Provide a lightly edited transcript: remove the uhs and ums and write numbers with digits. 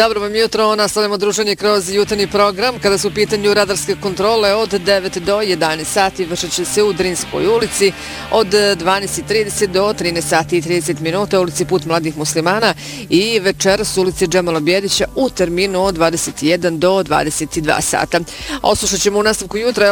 Dobro vam jutro, nastavljamo druženje kroz jutarnji program. Kada su u pitanju radarske kontrole od 9 do 11 sati vršit će se u Drinskoj ulici, od 12:30 do 13 sati i 30 minuta u ulici Put mladih muslimana i večeras u ulici Džemala Bjedića u terminu od 21 do 22 sata. Oslušat ćemo u nastavku jutra